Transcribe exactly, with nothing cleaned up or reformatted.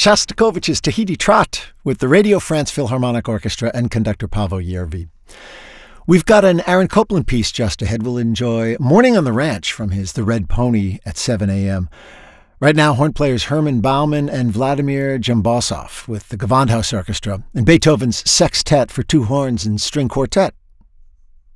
Shostakovich's Tahiti Trot with the Radio France Philharmonic Orchestra and conductor Paavo Järvi. We've got an Aaron Copland piece just ahead. We'll enjoy Morning on the Ranch from his The Red Pony at seven a.m. Right now, horn players Herman Baumann and Vladimir Jambosov with the Gewandhaus Orchestra and Beethoven's Sextet for two horns and string quartet